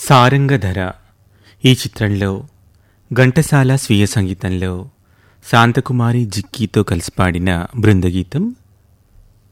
సారంగధర ఈ చిత్రంలో ఘంటసాల స్వీయ సంగీతంలో శాంతకుమారి జిక్కీతో కలిసి పాడిన బృందగీతం